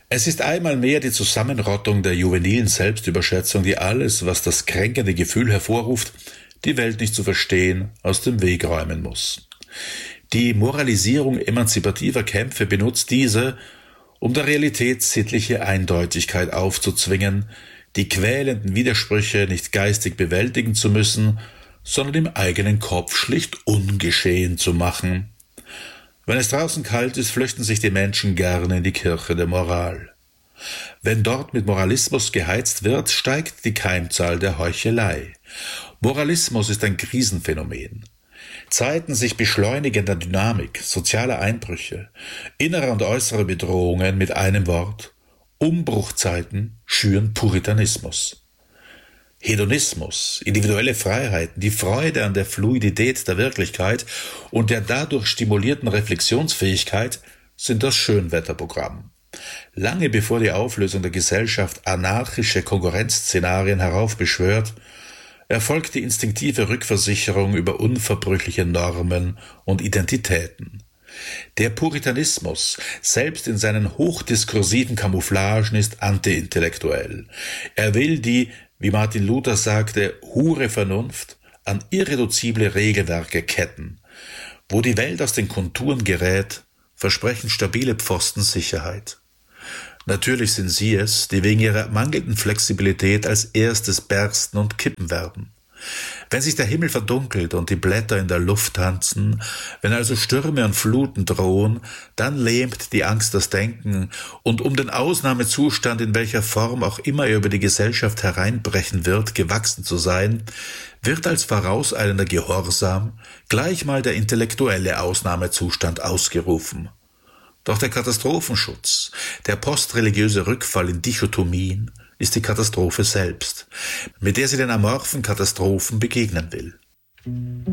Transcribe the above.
Es ist einmal mehr die Zusammenrottung der juvenilen Selbstüberschätzung, die alles, was das kränkende Gefühl hervorruft, die Welt nicht zu verstehen, aus dem Weg räumen muss. Die Moralisierung emanzipativer Kämpfe benutzt diese, um der Realität sittliche Eindeutigkeit aufzuzwingen, die quälenden Widersprüche nicht geistig bewältigen zu müssen, sondern im eigenen Kopf schlicht ungeschehen zu machen. Wenn es draußen kalt ist, flüchten sich die Menschen gerne in die Kirche der Moral. Wenn dort mit Moralismus geheizt wird, steigt die Keimzahl der Heuchelei. Moralismus ist ein Krisenphänomen. Zeiten sich beschleunigender Dynamik, sozialer Einbrüche, innere und äußere Bedrohungen, mit einem Wort: Umbruchzeiten schüren Puritanismus. Hedonismus, individuelle Freiheiten, die Freude an der Fluidität der Wirklichkeit und der dadurch stimulierten Reflexionsfähigkeit sind das Schönwetterprogramm. Lange bevor die Auflösung der Gesellschaft anarchische Konkurrenzszenarien heraufbeschwört, erfolgt die instinktive Rückversicherung über unverbrüchliche Normen und Identitäten. Der Puritanismus, selbst in seinen hochdiskursiven Camouflagen, ist antiintellektuell. Er will die, wie Martin Luther sagte, hure Vernunft an irreduzible Regelwerke ketten. Wo die Welt aus den Konturen gerät, versprechen stabile Pfosten Sicherheit. Natürlich sind sie es, die wegen ihrer mangelnden Flexibilität als erstes bersten und kippen werden. Wenn sich der Himmel verdunkelt und die Blätter in der Luft tanzen, wenn also Stürme und Fluten drohen, dann lähmt die Angst das Denken, und um den Ausnahmezustand, in welcher Form auch immer er über die Gesellschaft hereinbrechen wird, gewachsen zu sein, wird als vorauseilender Gehorsam gleich mal der intellektuelle Ausnahmezustand ausgerufen. Doch der Katastrophenschutz, der postreligiöse Rückfall in Dichotomien, ist die Katastrophe selbst, mit der sie den amorphen Katastrophen begegnen will.